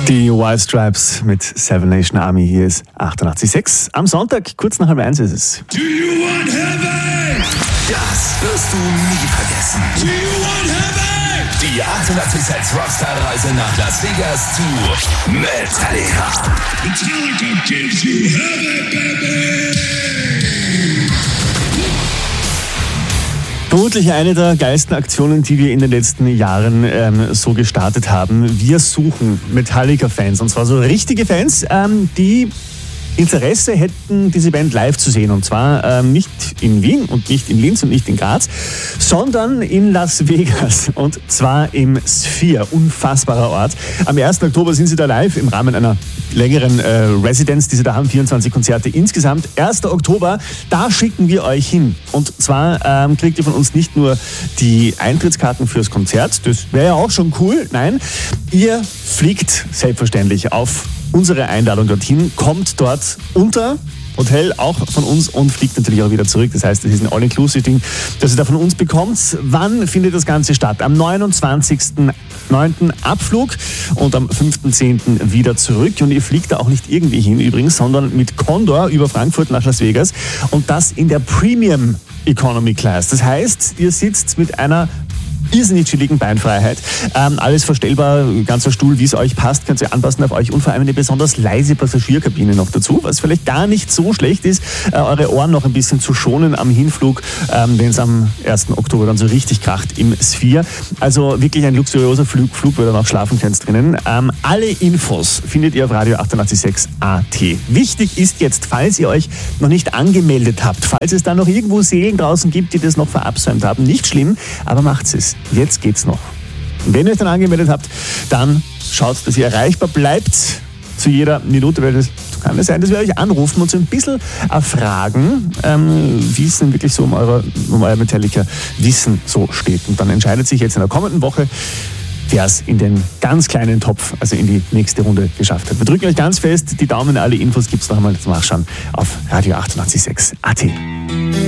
Die White Stripes mit Seven Nation Army, hier ist 88.6. Am Sonntag, kurz nach 1:30 ist es. Do you want heaven? Das wirst du nie vergessen. Do you want heaven? Die 88.6 Rockstar-Reise nach Las Vegas zu Metallica. Metallica gives you heaven, baby! Vermutlich eine der geilsten Aktionen, die wir in den letzten Jahren so gestartet haben. Wir suchen Metallica-Fans, und zwar so richtige Fans, die Interesse hätten, diese Band live zu sehen. Und zwar nicht in Wien und nicht in Linz und nicht in Graz, sondern in Las Vegas. Und zwar im Sphere. Unfassbarer Ort. Am 1. Oktober sind sie da live im Rahmen einer längeren Residenz, die sie da haben. 24 Konzerte insgesamt. 1. Oktober, da schicken wir euch hin. Und zwar kriegt ihr von uns nicht nur die Eintrittskarten fürs Konzert. Das wäre ja auch schon cool. Nein, ihr fliegt selbstverständlich auf unsere Einladung dorthin, kommt dort unter Hotel auch von uns und fliegt natürlich auch wieder zurück. Das heißt, das ist ein All-Inclusive-Ding, das ihr da von uns bekommt. Wann findet das Ganze statt? Am 29.09. Abflug und am 5.10. wieder zurück. Und ihr fliegt da auch nicht irgendwie hin übrigens, sondern mit Condor über Frankfurt nach Las Vegas und das in der Premium Economy Class. Das heißt, ihr sitzt mit einer irrsinnig chilligen Beinfreiheit. Alles verstellbar, ganzer Stuhl, wie es euch passt, könnt ihr anpassen auf euch und vor allem eine besonders leise Passagierkabine noch dazu, was vielleicht gar nicht so schlecht ist, eure Ohren noch ein bisschen zu schonen am Hinflug, wenn es am 1. Oktober dann so richtig kracht im Sphere. Also wirklich ein luxuriöser Flug, wo ihr noch schlafen könnt drinnen. Alle Infos findet ihr auf Radio 88.6 AT. Wichtig ist jetzt, falls ihr euch noch nicht angemeldet habt, falls es da noch irgendwo Seelen draußen gibt, die das noch verabsäumt haben, nicht schlimm, aber macht's es. Jetzt geht's noch. Und wenn ihr euch dann angemeldet habt, dann schaut, dass ihr erreichbar bleibt zu jeder Minute, weil das kann es sein, dass wir euch anrufen und so ein bisschen erfragen, wie es denn wirklich so um euer Metallica-Wissen so steht. Und dann entscheidet sich jetzt in der kommenden Woche, wer es in den ganz kleinen Topf, also in die nächste Runde geschafft hat. Wir drücken euch ganz fest die Daumen, alle Infos gibt es noch einmal zum Nachschauen auf Radio 88.6 AT.